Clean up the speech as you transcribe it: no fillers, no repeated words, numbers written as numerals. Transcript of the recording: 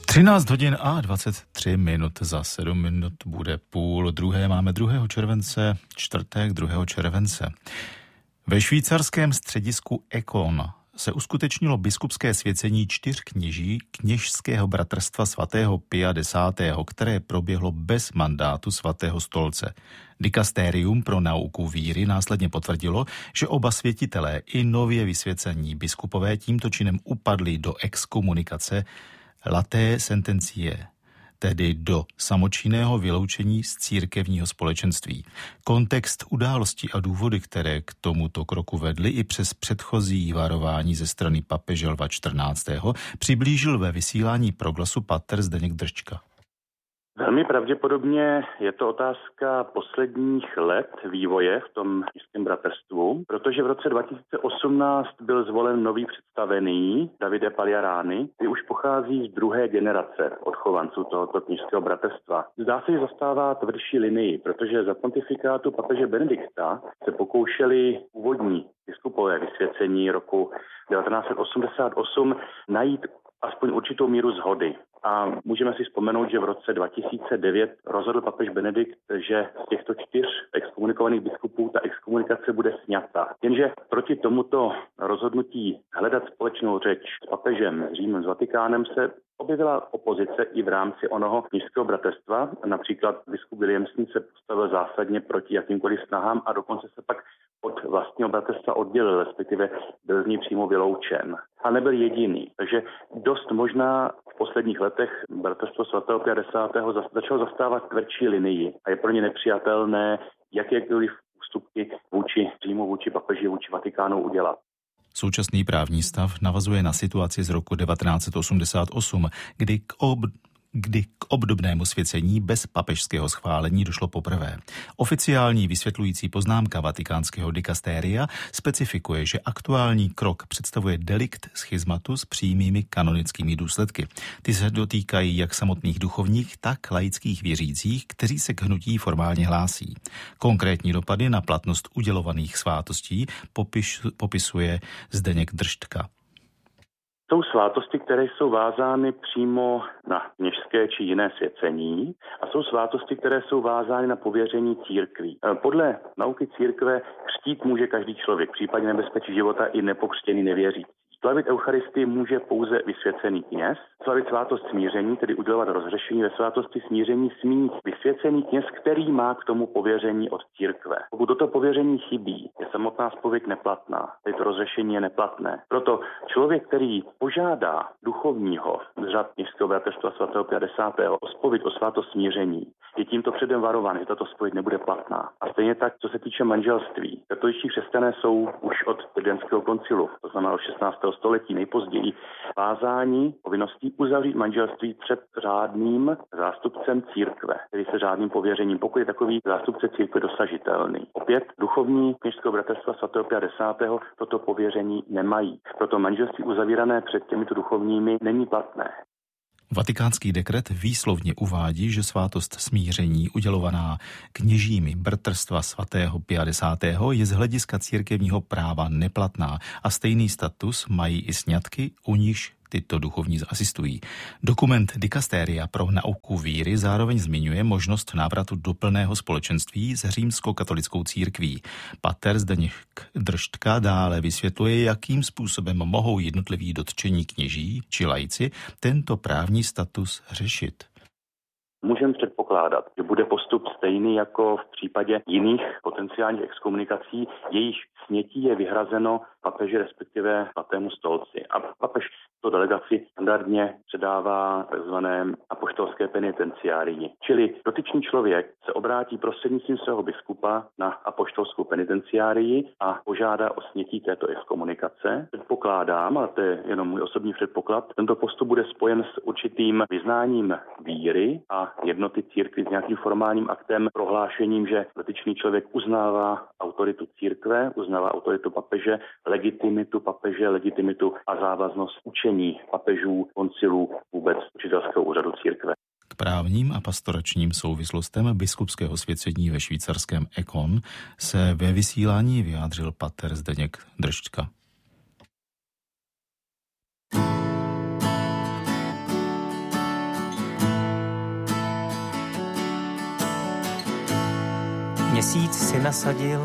13 hodin a 23 minut, za 7 minut bude půl druhé. Máme 2. července, čtvrtek 2. července. Ve švýcarském středisku Ekon se uskutečnilo biskupské svěcení 4 kněží kněžského bratrstva svatého Pia X., které proběhlo bez mandátu svatého stolce. Dikastérium pro nauku víry následně potvrdilo, že oba světitelé i nově vysvěcení biskupové tímto činem upadli do exkomunikace laté sentencie, tedy do samočinného vyloučení z církevního společenství. Kontext událostí a důvody, které k tomuto kroku vedly i přes předchozí varování ze strany papeže Lva XIV., přiblížil ve vysílání Proglasu pater Zdeněk Drščka. Velmi pravděpodobně je to otázka posledních let vývoje v tom kněžském bratrstvu, protože v roce 2018 byl zvolen nový představený Davide Pagliarani, který už pochází z druhé generace odchovanců tohoto kněžského bratrstva. Zdá se, že zastává tvrdší linii, protože za pontifikátu papeže Benedikta se pokoušeli původní biskupové vysvěcení roku 1988 najít aspoň určitou míru shody. A můžeme si vzpomenout, že v roce 2009 rozhodl papež Benedikt, že z těchto 4 exkomunikovaných biskupů ta exkomunikace bude sňata. Jenže proti tomuto rozhodnutí hledat společnou řeč s papežem, s Římem, s Vatikánem se objevila opozice i v rámci onoho kněžského bratrstva. Například biskup Williamson se postavil zásadně proti jakýmkoliv snahám a dokonce se pak od vlastního bratrstva oddělil, respektive byl z ní přímo vyloučen. A nebyl jediný. Takže dost možná v posledních letech bratrstvo svatého Pia X. Začalo zastávat tvrdší linii a je pro ně nepřijatelné jakékoliv ústupky vůči Římu, vůči papeži, vůči Vatikánu udělat. Současný právní stav navazuje na situaci z roku 1988, kdy k obdobnému svěcení bez papežského schválení došlo poprvé. Oficiální vysvětlující poznámka vatikánského dikastéria specifikuje, že aktuální krok představuje delikt schizmatu s přímými kanonickými důsledky. Ty se dotýkají jak samotných duchovních, tak laických věřících, kteří se k hnutí formálně hlásí. Konkrétní dopady na platnost udělovaných svátostí popisuje Zdeněk Drščka. Jsou svátosti, které jsou vázány přímo na kněžské či jiné svěcení a jsou svátosti, které jsou vázány na pověření církví. Podle nauky církve křtít může každý člověk, v případě nebezpečí života i nepokřtěný nevěřící. Slavit Eucharistii může pouze vysvěcený kněz. Slavit svátost smíření, tedy udělovat rozhřešení ve svátosti smíření, smí vysvěcený kněz, který má k tomu pověření od církve. Pokud toto pověření chybí, je samotná zpověď neplatná, tedy to rozhřešení je neplatné. Proto člověk, který požádá duchovního z řad kněžského bratrstva svatého Pia X. O zpověď o svátost smíření, je tímto předem varován, že tato zpověď nebude platná. A stejně tak, co se týče manželství. Katoličtí křesťané jsou už od Tridentského koncilu, to znamená od 16. století nejpozději, vázání povinností uzavřít manželství před řádným zástupcem církve, tedy se řádným pověřením, pokud je takový zástupce církve dosažitelný. Opět duchovní kněžského bratrstva svatého Pia X. Toto pověření nemají. Proto manželství uzavírané před těmito duchovními není platné. Vatikánský dekret výslovně uvádí, že svátost smíření udělovaná kněžími bratrstva svatého Pia X. Je z hlediska církevního práva neplatná a stejný status mají i sňatky, u nichž tyto duchovní asistují. Dokument Dikastéria pro nauku víry zároveň zmiňuje možnost návratu do plného společenství s římskokatolickou církví. Pater Zdeněk Drščka dále vysvětluje, jakým způsobem mohou jednotliví dotčení kněží či laici tento právní status řešit. Můžeme předpokládat, že bude postup stejný jako v případě jiných potenciálních exkomunikací, jejich snětí je vyhrazeno papeži, respektive svatému stolci. A papež to delegaci standardně předává takzvané apoštolské penitenciárii. Čili dotyčný člověk se obrátí prostřednictvím svého biskupa na apoštolskou penitenciárii a požádá o snětí této exkomunikace. Předpokládám, a to je jenom můj osobní předpoklad, tento postup bude spojen s určitým vyznáním víry a jednoty církvi s nějakým formálním aktem, prohlášením, že dotyčný člověk uznává autoritu církve, uznává autoritu papeže, legitimitu a závaznost učení papežů, koncilů, vůbec učitelského úřadu církve. K právním a pastoračním souvislostem biskupského svěcení ve švýcarském Ekon se ve vysílání vyjádřil pater Zdeněk Drščka. Měsíc si nasadil